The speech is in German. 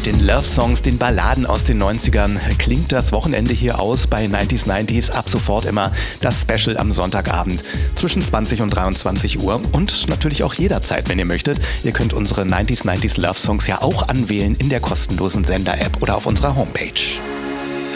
mit den Love-Songs, den Balladen aus den 90ern klingt das Wochenende hier aus bei 90s ab sofort immer das Special am Sonntagabend zwischen 20 und 23 Uhr und natürlich auch jederzeit, wenn ihr möchtet. Ihr könnt unsere 90s Love-Songs ja auch anwählen in der kostenlosen Sender-App oder auf unserer Homepage.